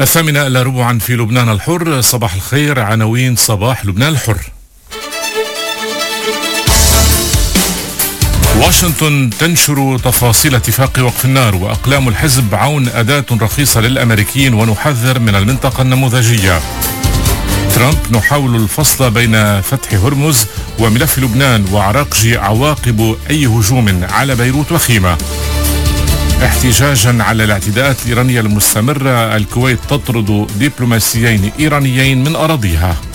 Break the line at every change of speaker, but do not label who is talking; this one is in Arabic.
الثامنة إلا ربعا في لبنان الحر. صباح الخير، عناوين صباح لبنان الحر. واشنطن تنشر تفاصيل اتفاق وقف النار، وأقلام الحزب عون أداة رخيصة للأمريكيين، ونحذر من المنطقة النموذجية. ترامب: نحاول الفصل بين فتح هرمز وملف لبنان، وعراقجي عواقب أي هجوم على بيروت وخيمة. احتجاجا على الاعتداءات الإيرانية المستمرة، الكويت تطرد دبلوماسيين إيرانيين من أراضيها.